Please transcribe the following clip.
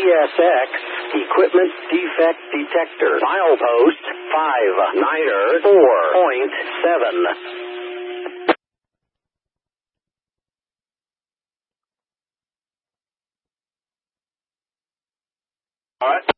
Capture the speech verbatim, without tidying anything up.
S X Equipment Defect Detector. Milepost five niner four point seven. All right.